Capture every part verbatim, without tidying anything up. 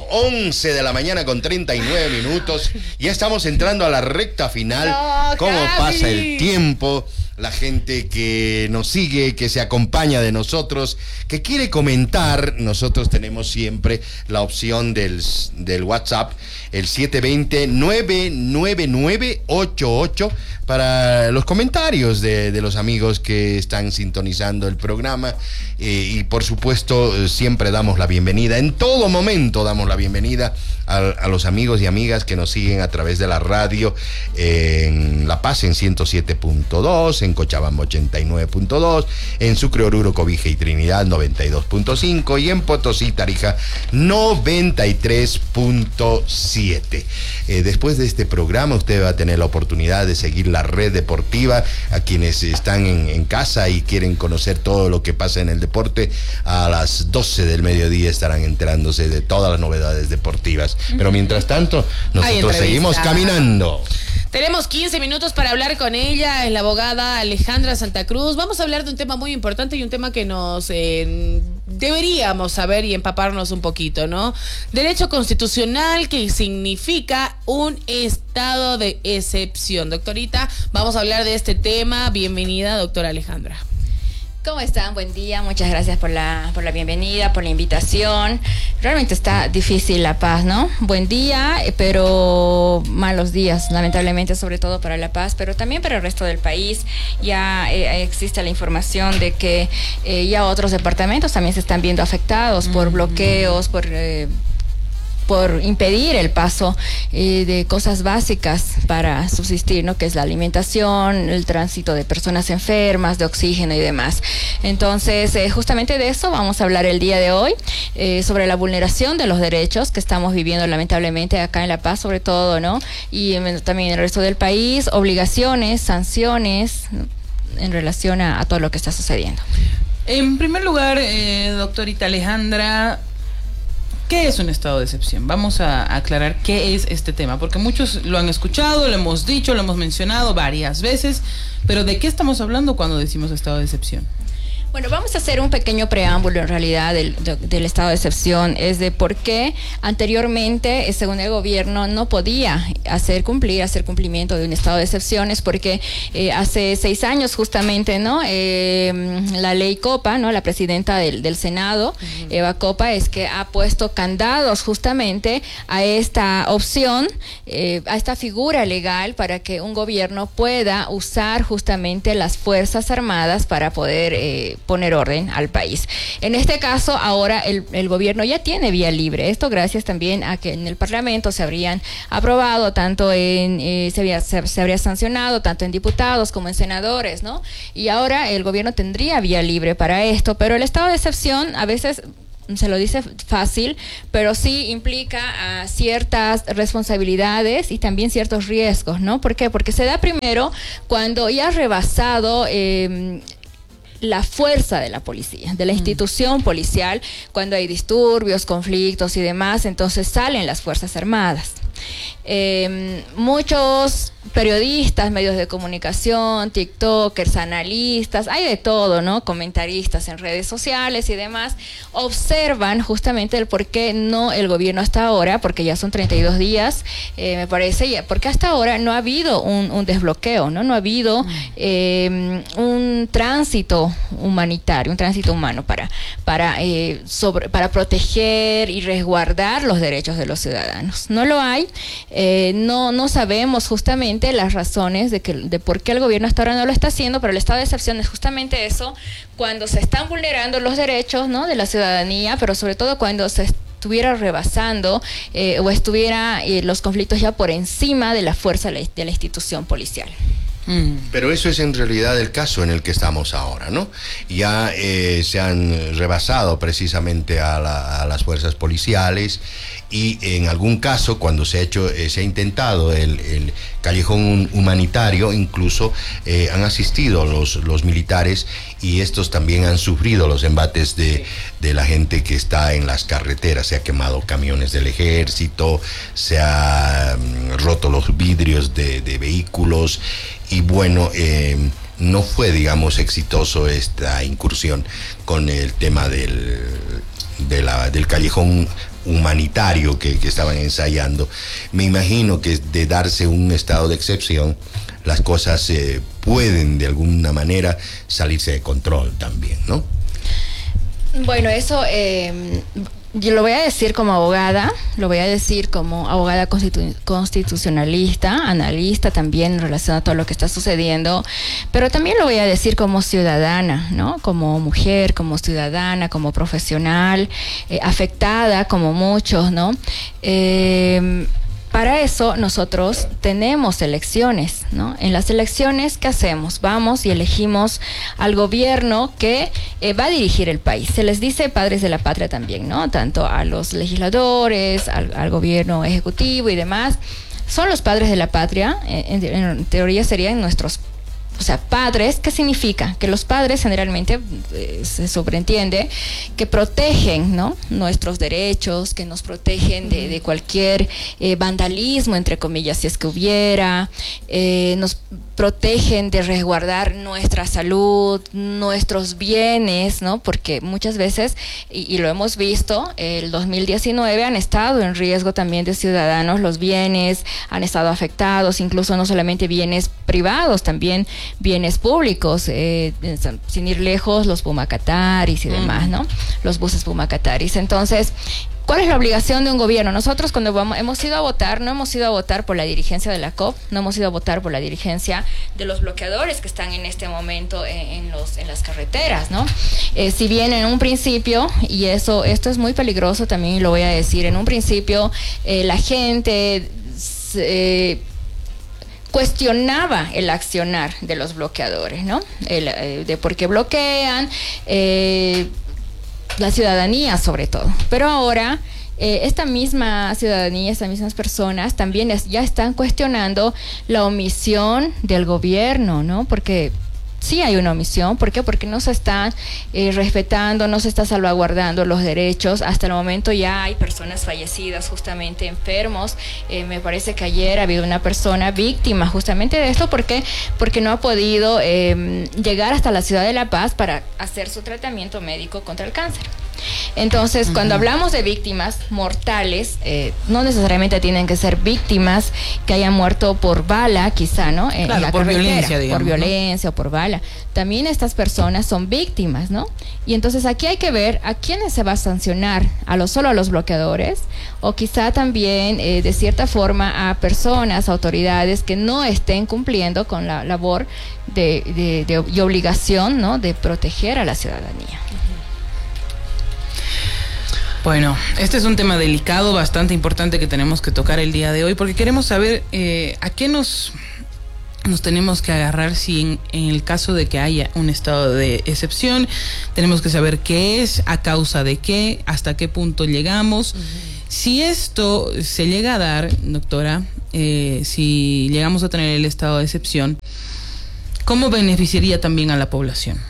once de la mañana con treinta y nueve minutos. Ya estamos entrando a la recta final. No, ¿Cómo Javi. pasa el tiempo? La gente que nos sigue, que se acompaña de nosotros, que quiere comentar, nosotros tenemos siempre la opción del, del WhatsApp, el siete dos cero, nueve nueve nueve ocho ocho, para los comentarios de, de los amigos que están sintonizando el programa. Eh, y por supuesto, siempre damos la bienvenida, en todo momento damos la bienvenida a, a los amigos y amigas que nos siguen a través de la radio, eh, en La Paz en ciento siete punto dos, en Cochabamba ochenta y nueve punto dos, en Sucre, Oruro, Cobija y Trinidad noventa y dos punto cinco y en Potosí, Tarija noventa y tres punto siete. Eh, después de este programa usted va a tener la oportunidad de seguir la red deportiva. A quienes están en, en casa y quieren conocer todo lo que pasa en el deporte, a las doce del mediodía estarán enterándose de todas las novedades deportivas. Pero mientras tanto, nosotros seguimos caminando. Tenemos quince minutos para hablar con ella, es la abogada Alejandra Santa Cruz. Vamos a hablar de un tema muy importante y un tema que nos eh, deberíamos saber y empaparnos un poquito, ¿no? Derecho constitucional, que significa un estado de excepción. Doctorita, vamos a hablar de este tema. Bienvenida, doctora Alejandra. ¿Cómo están? Buen día, muchas gracias por la, por la bienvenida, por la invitación. Realmente está difícil La Paz, ¿no? Buen día, pero malos días, lamentablemente, sobre todo para La Paz, pero también para el resto del país. Ya eh, existe la información de que eh, ya otros departamentos también se están viendo afectados por bloqueos, por... Eh, por impedir el paso eh, de cosas básicas para subsistir, ¿no? Que es la alimentación, el tránsito de personas enfermas, de oxígeno y demás. Entonces, eh, justamente de eso vamos a hablar el día de hoy, eh, sobre la vulneración de los derechos que estamos viviendo lamentablemente acá en La Paz, sobre todo, ¿no? Y eh, también en el resto del país, obligaciones, sanciones en relación a, a todo lo que está sucediendo. En primer lugar, eh, doctorita Alejandra, ¿qué es un estado de excepción? Vamos a aclarar qué es este tema, porque muchos lo han escuchado, lo hemos dicho, lo hemos mencionado varias veces, pero ¿de qué estamos hablando cuando decimos estado de excepción? Bueno, vamos a hacer un pequeño preámbulo en realidad del, de, del estado de excepción, es de por qué anteriormente, según el gobierno, no podía hacer cumplir, hacer cumplimiento de un estado de excepción, es porque eh, hace seis años justamente, ¿no? Eh, la ley Copa, ¿no? La presidenta del, del Senado, uh-huh. Eva Copa, es que ha puesto candados justamente a esta opción, eh, a esta figura legal para que un gobierno pueda usar justamente las Fuerzas Armadas para poder eh, poner orden al país. En este caso, ahora el, el gobierno ya tiene vía libre. Esto gracias también a que en el Parlamento se habrían aprobado, tanto en, eh, se, había, se, se habría sancionado, tanto en diputados como en senadores, ¿no? Y ahora el gobierno tendría vía libre para esto, pero el estado de excepción a veces se lo dice fácil, pero sí implica uh, ciertas responsabilidades y también ciertos riesgos, ¿no? ¿Por qué? Porque se da primero cuando ya ha rebasado eh, la fuerza de la policía, de la institución policial, cuando hay disturbios, conflictos y demás, entonces salen las Fuerzas Armadas. Eh, muchos periodistas, medios de comunicación, tiktokers, analistas, hay de todo, ¿no? Comentaristas en redes sociales y demás, observan justamente el por qué no el gobierno hasta ahora, porque ya son treinta y dos días, eh, me parece, porque hasta ahora no ha habido un, un desbloqueo, ¿no? No ha habido eh, un tránsito humanitario, un tránsito humano para, para, eh, sobre, para proteger y resguardar los derechos de los ciudadanos. No lo hay. Eh, no, no sabemos justamente las razones de, que, de por qué el gobierno hasta ahora no lo está haciendo, pero el estado de excepción es justamente eso, cuando se están vulnerando los derechos, ¿no? de la ciudadanía, pero sobre todo cuando se estuviera rebasando eh, o estuviera eh, los conflictos ya por encima de la fuerza de la, de la institución policial. Pero eso es en realidad el caso en el que estamos ahora, ¿no? Ya eh, se han rebasado precisamente a, la, a las fuerzas policiales y en algún caso cuando se ha hecho, eh, se ha intentado el, el callejón humanitario, incluso eh, han asistido los, los militares y estos también han sufrido los embates de, de la gente que está en las carreteras. Se ha quemado camiones del ejército, se ha um, roto los vidrios de, de vehículos. Y bueno, eh, no fue, digamos, exitoso esta incursión con el tema del, de la, del callejón humanitario que, que estaban ensayando. Me imagino que de darse un estado de excepción, las cosas eh, pueden de alguna manera salirse de control también, ¿no? Bueno, eso eh, yo lo voy a decir como abogada, lo voy a decir como abogada constitu- constitucionalista, analista también en relación a todo lo que está sucediendo, pero también lo voy a decir como ciudadana, ¿no? Como mujer, como ciudadana, como profesional, eh, afectada como muchos, ¿no? Eh, Para eso nosotros tenemos elecciones, ¿no? En las elecciones, ¿qué hacemos? Vamos y elegimos al gobierno que eh, va a dirigir el país. Se les dice padres de la patria también, ¿no? Tanto a los legisladores, al, al gobierno ejecutivo y demás. Son los padres de la patria, eh, en, en teoría serían nuestros, o sea, padres. ¿Qué significa? Que los padres generalmente eh, se sobreentiende que protegen, ¿no? Nuestros derechos, que nos protegen de, de cualquier eh, vandalismo, entre comillas, si es que hubiera, eh, nos protegen de resguardar nuestra salud, nuestros bienes, ¿no? Porque muchas veces, y, y lo hemos visto, el dos mil diecinueve han estado en riesgo también de ciudadanos, los bienes han estado afectados, incluso no solamente bienes privados, también bienes públicos, eh, sin ir lejos, los Pumacataris y demás, ¿no? Los buses Pumacataris. Entonces, ¿cuál es la obligación de un gobierno? Nosotros cuando vamos, hemos ido a votar, no hemos ido a votar por la dirigencia de la C O P, no hemos ido a votar por la dirigencia de los bloqueadores que están en este momento en, en, los, en las carreteras, ¿no? Eh, si bien en un principio, y eso esto es muy peligroso también, lo voy a decir, en un principio eh, la gente eh, cuestionaba el accionar de los bloqueadores, ¿no? El, eh, de por qué bloquean, eh, la ciudadanía sobre todo. Pero ahora eh, esta misma ciudadanía, estas mismas personas también es, ya están cuestionando la omisión del gobierno, ¿no? Porque sí hay una omisión. ¿Por qué? Porque no se están eh, respetando, no se está salvaguardando los derechos. Hasta el momento ya hay personas fallecidas, justamente enfermos. Eh, me parece que ayer ha habido una persona víctima justamente de esto. ¿Por qué? Porque no ha podido eh, llegar hasta la ciudad de La Paz para hacer su tratamiento médico contra el cáncer. Entonces, uh-huh. cuando hablamos de víctimas mortales, eh, no necesariamente tienen que ser víctimas que hayan muerto por bala, quizá, ¿no? En, claro, en la por carretera, violencia, digamos, por violencia, ¿no? O por bala. También estas personas son víctimas, ¿no? Y entonces aquí hay que ver a quiénes se va a sancionar, a los solo a los bloqueadores, o quizá también eh, de cierta forma a personas, autoridades que no estén cumpliendo con la labor de, de, de, de obligación, ¿no? De proteger a la ciudadanía. Bueno, este es un tema delicado, bastante importante que tenemos que tocar el día de hoy, porque queremos saber eh, a qué nos, nos tenemos que agarrar si en, en el caso de que haya un estado de excepción. Tenemos que saber qué es, a causa de qué, hasta qué punto llegamos. Uh-huh. Si esto se llega a dar, doctora, eh, si llegamos a tener el estado de excepción, ¿cómo beneficiaría también a la población?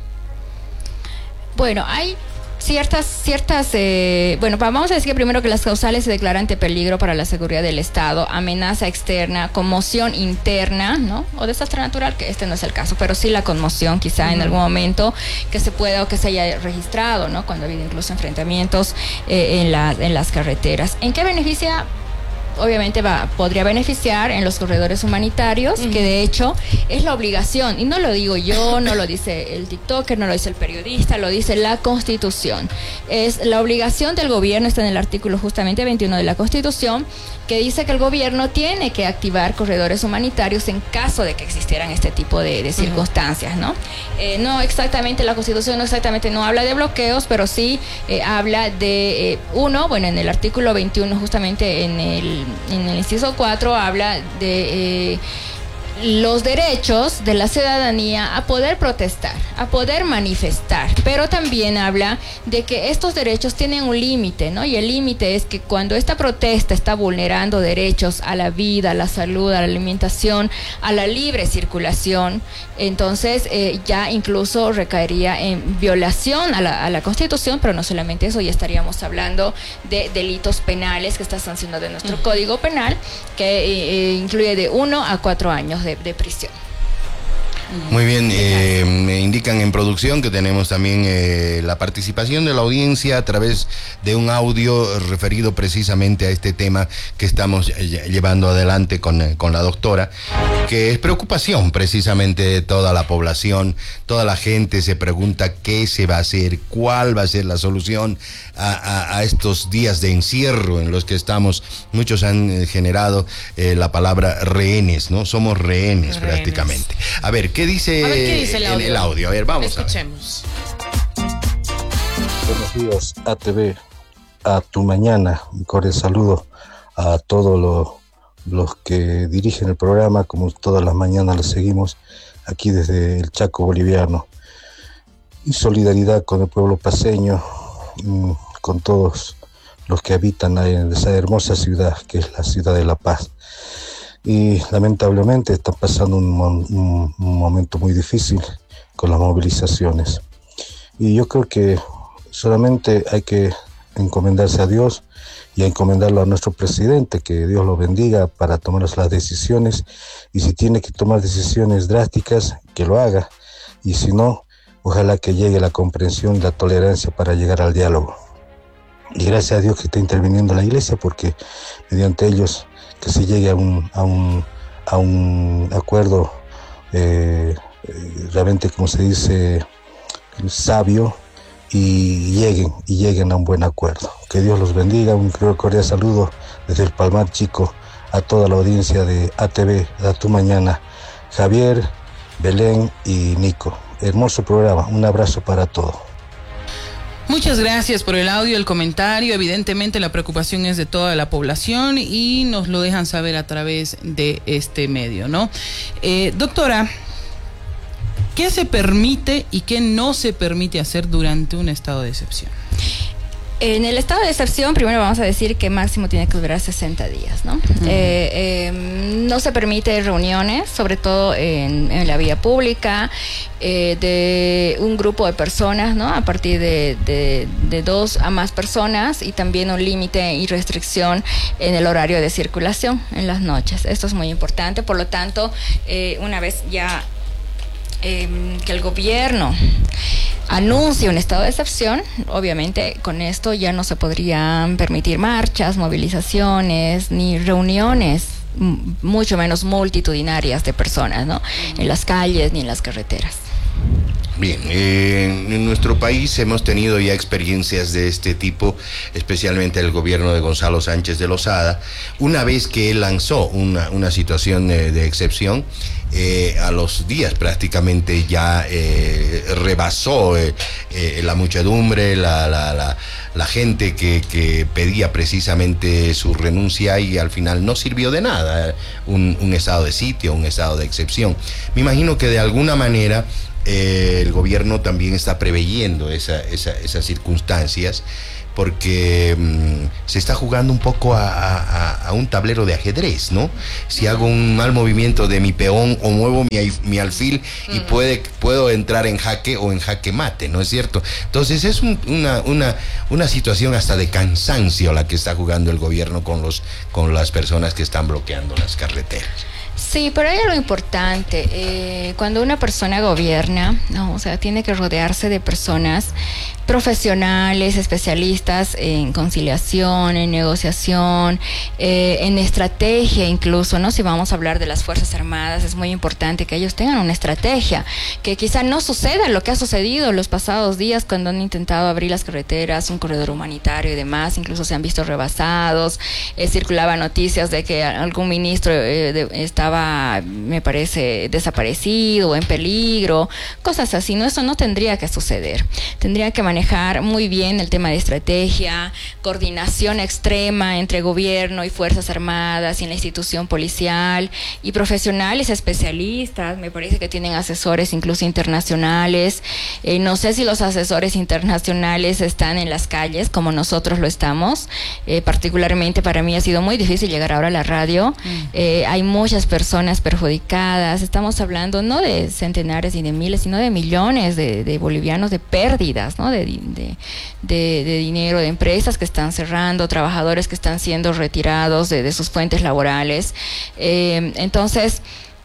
Bueno, hay ciertas, ciertas, eh, bueno, vamos a decir primero que las causales se declaran ante peligro para la seguridad del Estado, amenaza externa, conmoción interna, ¿no? O desastre natural, que este no es el caso, pero sí la conmoción quizá uh-huh. en algún momento que se pueda o que se haya registrado, ¿no? Cuando ha habido incluso enfrentamientos eh, en, la, en las carreteras. ¿En qué beneficia? Obviamente va, podría beneficiar en los corredores humanitarios, uh-huh. que de hecho es la obligación, y no lo digo yo, no lo dice el TikToker, no lo dice el periodista, lo dice la Constitución. Es la obligación del gobierno, está en el artículo justamente veintiuno de la Constitución, que dice que el gobierno tiene que activar corredores humanitarios en caso de que existieran este tipo de, de circunstancias, ¿no? Eh, no exactamente, la Constitución no exactamente no habla de bloqueos, pero sí eh, habla de, eh, uno, bueno, en el artículo veintiuno, justamente en el, en el inciso cuatro, habla de eh, los derechos de la ciudadanía a poder protestar, a poder manifestar, pero también habla de que estos derechos tienen un límite, ¿no? Y el límite es que cuando esta protesta está vulnerando derechos a la vida, a la salud, a la alimentación, a la libre circulación, entonces eh, ya incluso recaería en violación a la, a la Constitución, pero no solamente eso, ya estaríamos hablando de delitos penales que está sancionado en nuestro uh-huh. Código Penal, que eh, incluye de uno a cuatro años de De, de prisión. Muy bien, eh, me indican en producción que tenemos también eh, la participación de la audiencia a través de un audio referido precisamente a este tema que estamos eh, llevando adelante con, eh, con la doctora, que es preocupación precisamente de toda la población. Toda la gente se pregunta qué se va a hacer, cuál va a ser la solución a, a, a estos días de encierro en los que estamos. Muchos han eh, generado eh, la palabra rehenes, ¿no? Somos rehenes, rehenes prácticamente. A ver, ¿qué dice, a ver, ¿qué dice el audio? en el audio? A ver, vamos. Escuchemos. Buenos días, A T V, a tu mañana. Un cordial saludo a todos los, los que dirigen el programa, como todas las mañanas lo seguimos aquí desde el Chaco boliviano. Y solidaridad con el pueblo paceño, con todos los que habitan en esa hermosa ciudad que es la ciudad de La Paz. Y lamentablemente está pasando un, un, un momento muy difícil con las movilizaciones. Y yo creo que solamente hay que encomendarse a Dios y a encomendarlo a nuestro presidente, que Dios lo bendiga para tomar las decisiones, y si tiene que tomar decisiones drásticas, que lo haga, y si no, ojalá que llegue la comprensión y la tolerancia para llegar al diálogo. Y gracias a Dios que está interviniendo la iglesia, porque mediante ellos que se llegue a un, a un, a un acuerdo eh, eh, realmente, como se dice, sabio, y lleguen, y lleguen a un buen acuerdo. Que Dios los bendiga. Un cordial saludo desde el Palmar Chico a toda la audiencia de A T V, a tu mañana. Javier, Belén y Nico. Hermoso programa. Un abrazo para todos. Muchas gracias por el audio, el comentario. Evidentemente la preocupación es de toda la población y nos lo dejan saber a través de este medio, ¿no? Eh, doctora, ¿qué se permite y qué no se permite hacer durante un estado de excepción? En el estado de excepción, primero vamos a decir que máximo tiene que durar sesenta días, ¿no? Uh-huh. eh, eh, no se permite reuniones, sobre todo en, en la vía pública, eh, de un grupo de personas, ¿no? A partir de, de, de dos a más personas, y también un límite y restricción en el horario de circulación en las noches. Esto es muy importante. Por lo tanto, eh, una vez ya eh, que el gobierno anuncia un estado de excepción, obviamente con esto ya no se podrían permitir marchas, movilizaciones, ni reuniones, m- mucho menos multitudinarias de personas, ¿no? En las calles ni en las carreteras. Bien, eh, en nuestro país hemos tenido ya experiencias de este tipo, especialmente el gobierno de Gonzalo Sánchez de Lozada. Una vez que él lanzó una, una situación de, de excepción, eh, a los días prácticamente ya eh, rebasó eh, eh, la muchedumbre, la, la, la, la gente que, que pedía precisamente su renuncia, y al final no sirvió de nada un, un estado de sitio, un estado de excepción. Me imagino que de alguna manera Eh, el gobierno también está preveyendo esa, esa, esas circunstancias, porque mmm, se está jugando un poco a, a, a un tablero de ajedrez, ¿no? Si hago un mal movimiento de mi peón o muevo mi, mi alfil, uh-huh, y puede, puedo entrar en jaque o en jaque mate, ¿no es cierto? Entonces es un, una, una, una situación hasta de cansancio la que está jugando el gobierno con, los, con las personas que están bloqueando las carreteras. Sí, pero hay algo importante. Eh, cuando una persona gobierna, ¿no? O sea, tiene que rodearse de personas profesionales, especialistas en conciliación, en negociación, eh, en estrategia incluso, ¿no? Si vamos a hablar de las Fuerzas Armadas, es muy importante que ellos tengan una estrategia, que quizá no suceda lo que ha sucedido los pasados días cuando han intentado abrir las carreteras, un corredor humanitario y demás, incluso se han visto rebasados, eh, circulaban noticias de que algún ministro eh, de, estaba, me parece, desaparecido o en peligro, cosas así, ¿no? Eso no tendría que suceder, tendría que manejar manejar muy bien el tema de estrategia, coordinación extrema entre gobierno y Fuerzas Armadas y en la institución policial, y profesionales especialistas, me parece que tienen asesores incluso internacionales. Eh, no sé si los asesores internacionales están en las calles como nosotros lo estamos. Eh, particularmente para mí ha sido muy difícil llegar ahora a la radio. Mm. Eh, hay muchas personas perjudicadas. Estamos hablando no de centenares ni de miles, sino de millones de, de bolivianos de pérdidas, ¿no? De, de, de, de dinero, de empresas que están cerrando, trabajadores que están siendo retirados de, de sus fuentes laborales. Eh, entonces,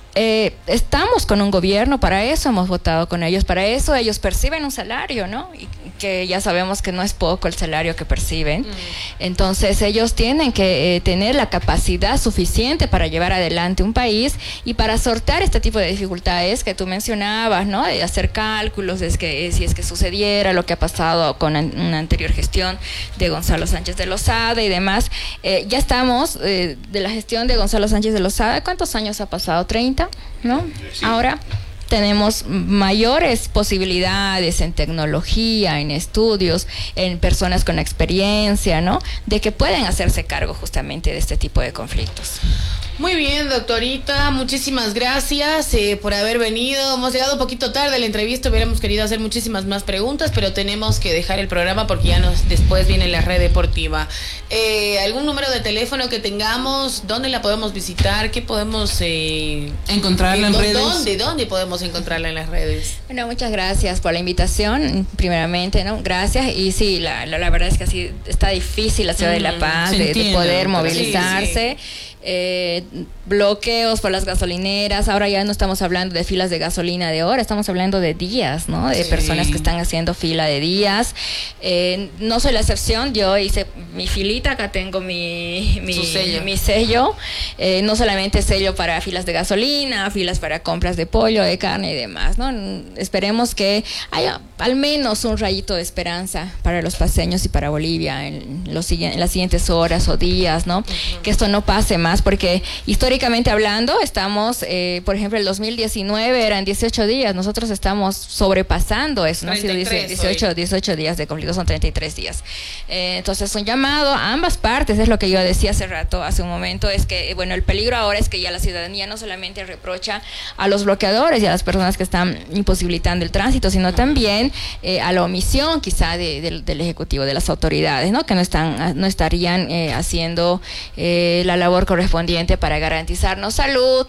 Eh, estamos con un gobierno, para eso hemos votado con ellos, para eso ellos perciben un salario, ¿no? Y que ya sabemos que no es poco el salario que perciben. Mm. Entonces ellos tienen que eh, tener la capacidad suficiente para llevar adelante un país y para sortear este tipo de dificultades que tú mencionabas, ¿no? De hacer cálculos, es que eh, si es que sucediera lo que ha pasado con an- una anterior gestión de Gonzalo Sánchez de Lozada y demás. Eh, ya estamos eh, de la gestión de Gonzalo Sánchez de Lozada, ¿cuántos años ha pasado? ¿treinta? ¿No? Sí. Ahora tenemos mayores posibilidades en tecnología, en estudios, en personas con experiencia, ¿no? De que pueden hacerse cargo justamente de este tipo de conflictos. Muy bien, doctorita, muchísimas gracias eh, por haber venido. Hemos llegado un poquito tarde a la entrevista, hubiéramos querido hacer muchísimas más preguntas, pero tenemos que dejar el programa porque ya nos después viene la red deportiva. Eh, ¿Algún número de teléfono que tengamos? ¿Dónde la podemos visitar? ¿Qué podemos eh, encontrarla en, en redes? ¿Dónde, ¿Dónde podemos encontrarla en las redes? Bueno, muchas gracias por la invitación, primeramente, ¿no? Gracias. Y sí, la, la, la verdad es que así está difícil la ciudad mm, de La Paz de, de poder movilizarse. Sí, sí. Eh, bloqueos por las gasolineras. Ahora ya no estamos hablando de filas de gasolina de hora, estamos hablando de días, ¿no? De sí. personas que están haciendo fila de días. Eh, no soy la excepción, yo hice mi filita, acá tengo mi, mi sello, mi sello. Eh, no solamente sello para filas de gasolina, filas para compras de pollo, de carne y demás, ¿no? Esperemos que haya al menos un rayito de esperanza para los paseños y para Bolivia en, los, en las siguientes horas o días, ¿no? Uh-huh. Que esto no pase más. Porque históricamente hablando estamos, eh, por ejemplo, el dos mil diecinueve eran dieciocho días, nosotros estamos sobrepasando eso, ¿no? dieciocho, dieciocho días de conflicto, son treinta y tres días. Eh, entonces un llamado a ambas partes, es lo que yo decía hace rato, hace un momento, es que, bueno, el peligro ahora es que ya la ciudadanía no solamente reprocha a los bloqueadores y a las personas que están imposibilitando el tránsito, sino también eh, a la omisión quizá de, de, del Ejecutivo, de las autoridades, ¿no? Que no están, no estarían eh, haciendo eh, la labor correspondiente correspondiente para garantizarnos salud,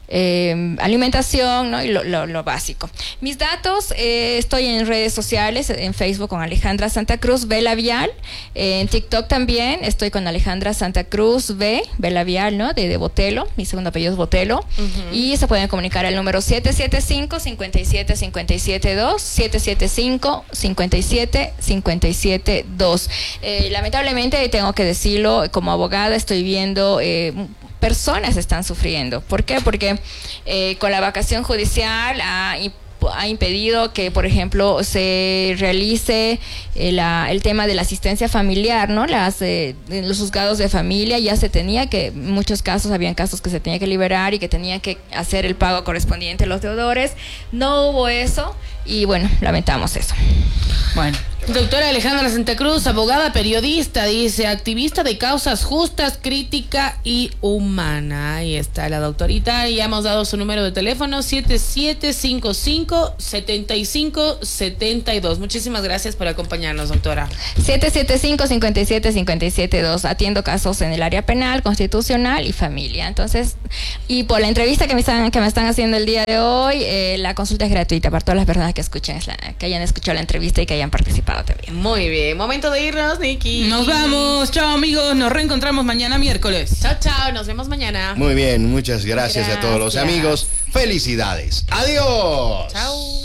eh, alimentación, ¿no? Y lo, lo, lo básico. Mis datos, eh, estoy en redes sociales, en Facebook con Alejandra Santa Cruz B Labial, eh, en TikTok también estoy con Alejandra Santa Cruz B, B Labial, ¿no? De, de Botelo, mi segundo apellido es Botelo, uh-huh. Y se pueden comunicar al número siete siete cinco, cinco siete cinco siete dos, siete siete cinco, cinco siete cinco siete dos. Eh, lamentablemente tengo que decirlo, como abogada estoy viendo eh, personas están sufriendo. ¿Por qué? Porque eh, con la vacación judicial ha, ha impedido que, por ejemplo, se realice eh, la, el tema de la asistencia familiar, ¿no? Las, eh, los juzgados de familia ya se tenía que, en muchos casos, habían casos que se tenía que liberar y que tenía que hacer el pago correspondiente a los deudores. No hubo eso y, bueno, lamentamos eso. Bueno. Doctora Alejandra Santa Cruz, abogada, periodista, dice, activista de causas justas, crítica y humana. Ahí está la doctorita, y ya hemos dado su número de teléfono, siete siete cinco cinco, siete cinco siete dos. Muchísimas gracias por acompañarnos, doctora. siete siete cinco, cinco siete cinco siete dos. Atiendo casos en el área penal, constitucional y familia. Entonces, y por la entrevista que me están, que me están haciendo el día de hoy, eh, la consulta es gratuita para todas las personas que escuchen, que hayan escuchado la entrevista y que hayan participado también. Muy bien, momento de irnos, Nikki. Nos vamos, chao amigos, nos reencontramos mañana miércoles. Chao, chao, nos vemos mañana. Muy bien, muchas gracias, gracias. a todos los amigos. Felicidades. Adiós. Chao.